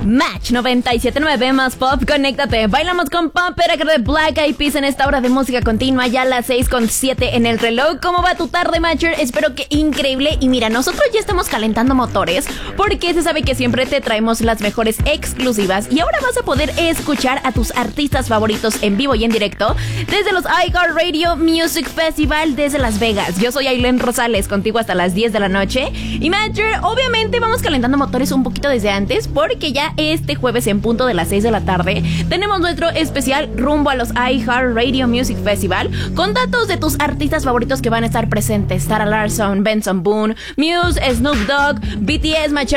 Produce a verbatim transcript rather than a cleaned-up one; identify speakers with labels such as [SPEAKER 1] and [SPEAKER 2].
[SPEAKER 1] Match noventa y siete punto nueve más pop, conéctate. Bailamos con Pumper acá de Black Eyed Peas en esta hora de música continua, ya a las seis con siete en el reloj. ¿Cómo va tu tarde, Matcher? Espero que increíble. Y mira, nosotros ya estamos calentando motores porque se sabe que siempre te traemos las mejores exclusivas. Y ahora vas a poder escuchar a tus artistas favoritos en vivo y en directo desde los iHeartRadio Music Festival desde Las Vegas. Yo soy Ailén Rosales, contigo hasta las diez de la noche. Y Matcher, obviamente vamos calentando motores un poquito desde antes porque ya este jueves en punto de las seis de la tarde tenemos nuestro especial rumbo a los iHeartRadio Music Festival con datos de tus artistas favoritos que van a estar presentes: Sarah Larsson, Benson Boone, Muse, Snoop Dogg, B T S, Matcher